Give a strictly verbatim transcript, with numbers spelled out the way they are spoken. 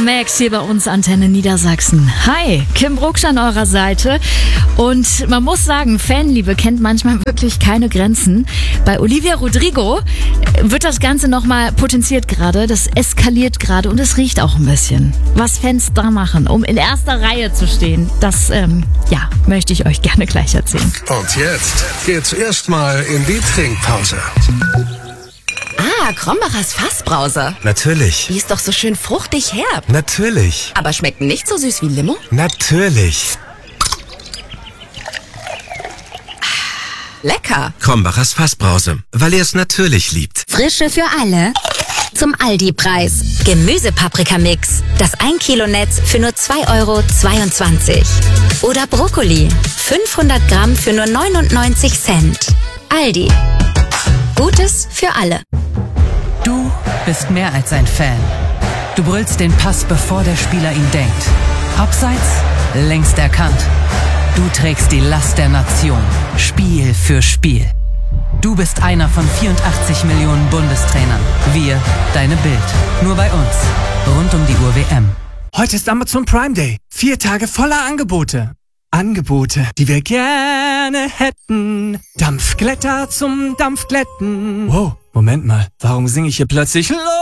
Max hier bei uns Antenne Niedersachsen. Hi, Kim Brucksch an eurer Seite. Und man muss sagen, Fanliebe kennt manchmal wirklich keine Grenzen. Bei Olivia Rodrigo wird das Ganze nochmal potenziert gerade. Das eskaliert gerade und es riecht auch ein bisschen. Was Fans da machen, um in erster Reihe zu stehen, das ähm, ja, möchte ich euch gerne gleich erzählen. Und jetzt geht's erstmal in die Trinkpause. Ah, Krombacher's Fassbrause. Natürlich. Die ist doch so schön fruchtig herb. Natürlich. Aber schmeckt nicht so süß wie Limo? Natürlich. Lecker. Krombacher's Fassbrause, weil er es natürlich liebt. Frische für alle. Zum Aldi-Preis. Gemüsepaprikamix. Das ein Kilo Netz für nur zwei Euro zweiundzwanzig. Oder Brokkoli. fünfhundert Gramm für nur neunundneunzig Cent. Aldi. Gutes für alle. Du bist mehr als ein Fan. Du brüllst den Pass, bevor der Spieler ihn denkt. Abseits, längst erkannt. Du trägst die Last der Nation, Spiel für Spiel. Du bist einer von vierundachtzig Millionen Bundestrainern. Wir, deine Bild. Nur bei uns. Rund um die Uhr W M. Heute ist Amazon Prime Day. Vier Tage voller Angebote. Angebote, die wir gerne hätten. Dampfglätter zum Dampfglätten. Wow, Moment mal. Warum singe ich hier plötzlich